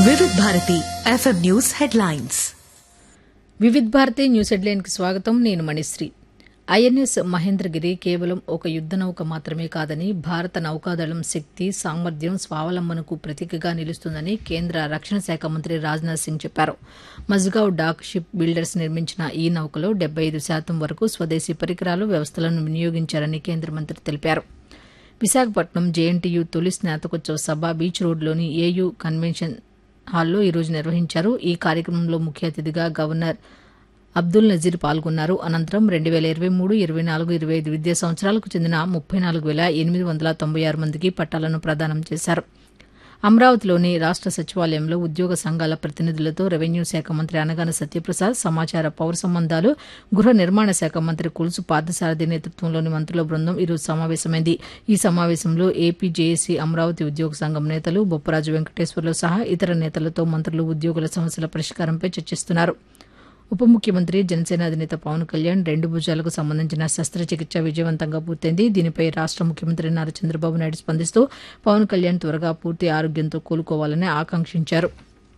వివిధ Bharati FM news headlines. Vividh Bharati news హెడ్లైన్కి స్వాగతం. నేను మణిశ్రీ. ఐఎన్ఎస్ మహేంద్రగిరి కేవలం ఒక యుద్ధ నౌక మాత్రమే కాదని భారత నౌకాదళం శక్తి, సామర్థ్యం, స్వావలంబనకు ప్రతీకగా నిలుస్తుందని కేంద్ర రక్షణ శాఖ మంత్రి రాజ్నాథ్ సింగ్ చెప్పారు. మజ్గావ్ డాక్ షిప్ బిల్డర్స్ నిర్మించిన ఈ నౌకలో 75% వరకు స్వదేశీ పరికరాలు, వ్యవస్థలను వినియోగించారని కేంద్ర మంత్రి తెలిపారు. విశాఖపట్నం జేఎన్టీయూ తొలి స్నాతకోత్సవ సభ బీచ్ రోడ్లోని ఏయూ కన్వెన్షన్ హాల్లో ఈరోజు నిర్వహించారు. ఈ కార్యక్రమంలో ముఖ్య అతిథిగా గవర్నర్ అబ్దుల్ నజీర్ పాల్గొన్నారు. అనంతరం 2023, 24, 25 విద్యా సంవత్సరాలకు చెందిన 34,896 మందికి పట్టాలను ప్రదానం చేశారు. అమరావతిలోని రాష్ట సచివాలయంలో ఉద్యోగ సంఘాల ప్రతినిధులతో రెవెన్యూ శాఖ మంత్రి అనగాన సత్యప్రసాద్, సమాచార పౌర సంబంధాలు, గృహ నిర్మాణ శాఖ మంత్రి కొలుసు పార్థసారథి నేతృత్వంలోని మంత్రుల బృందం ఈరోజు సమావేశమైంది. ఈ సమావేశంలో ఏపీ జేఏసీ, అమరావతి ఉద్యోగ సంఘం నేతలు, బొప్పరాజు వెంకటేశ్వర్లు సహా ఇతర నేతలతో మంత్రులు ఉద్యోగుల సమస్యల పరిష్కారంపై చర్చిస్తున్నారు. ఉప ముఖ్యమంత్రి, జనసేన అధినేత పవన్ కళ్యాణ్ 2 భుజాలకు సంబంధించిన శస్త్రచికిత్స విజయవంతంగా పూర్తయింది. దీనిపై రాష్ట ముఖ్యమంత్రి నారా చంద్రబాబు నాయుడు స్పందిస్తూ పవన్ కళ్యాణ్ త్వరగా పూర్తి ఆరోగ్యంతో కోలుకోవాలని ఆకాంక్షించారు.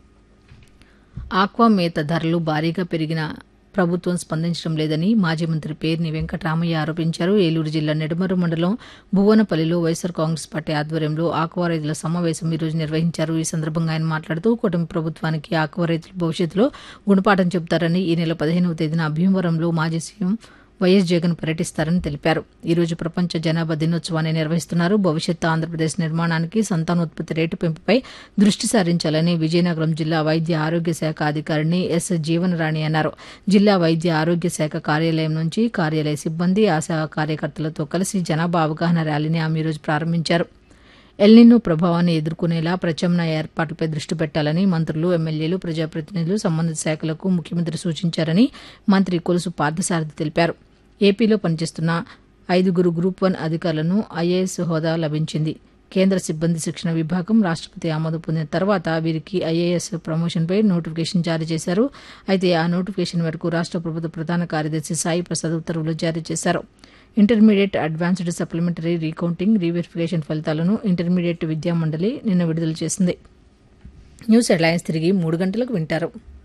ఆక్వా మేత ధరలు భారీగా పెరిగిన ప్రభుత్వం స్పందించడం లేదని మాజీ మంత్రి పేర్ని వెంకటరామయ్య ఆరోపించారు. ఏలూరు జిల్లా నిడమరు మండలం భువనపల్లిలో వైఎస్సార్ కాంగ్రెస్ పార్టీ ఆధ్వర్యంలో ఆక్వా రైతుల సమావేశం ఈరోజు నిర్వహించారు. ఈ సందర్భంగా ఆయన మాట్లాడుతూ కూటమి ప్రభుత్వానికి ఆక్వా రైతులు భవిష్యత్తులో గుణపాఠం చెబుతారని, ఈ నెల 15వ తేదీన భీమవరంలో మాజీ సీఎం వైఎస్ జగన్ పర్యటిస్తారని తెలిపారు. ఈ రోజు ప్రపంచ జనాభా దినోత్సవాన్ని నిర్వహిస్తున్నారు. భవిష్యత్ ఆంధ్రప్రదేశ్ నిర్మాణానికి సంతానోత్పత్తి రేటు పెంపుపై దృష్టి సారించాలని విజయనగరం జిల్లా వైద్య ఆరోగ్య శాఖ అధికారిని ఎస్ జీవనరాణి అన్నారు. జిల్లా వైద్య ఆరోగ్య శాఖ కార్యాలయం నుంచి కార్యాలయ సిబ్బంది, ఆశా కార్యకర్తలతో కలిసి జనాభా అవగాహన ర్యాలీని ఆమె ఈరోజు ప్రారంభించారు. ఎల్నినో ప్రభావాన్ని ఎదుర్కొనేలా ప్రత్యామ్నాయ ఏర్పాట్లపై దృష్టి పెట్టాలని మంత్రులు, ఎమ్మెల్యేలు, ప్రజాప్రతినిధులు సంబంధిత శాఖలకు ముఖ్యమంత్రి సూచించారని మంత్రి కొలుసు పార్థసారథి తెలిపారు. ఏపీలో పనిచేస్తున్న 5 గ్రూప్ 1 అధికారులను ఐఏఎస్ హోదా లభించింది. కేంద్ర సిబ్బంది శిక్షణ విభాగం రాష్టపతి ఆమోదం పొందిన తర్వాత వీరికి ఐఏఎస్ ప్రమోషన్పై నోటిఫికేషన్ జారీ చేశారు. అయితే ఆ నోటిఫికేషన్ మేరకు రాష్ట ప్రభుత్వ ప్రధాన కార్యదర్శి సాయి ప్రసాద్ ఉత్తర్వులు జారీ చేశారు. Intermediate, advanced, supplementary, recounting, reverification ఫలితాలను ఇంటర్మీడియట్ విద్యా మండలి నిన్న విడుదల చేసింది. న్యూస్ హెడ్లైన్స్ తిరిగి 3 గంటలకు వింటారు.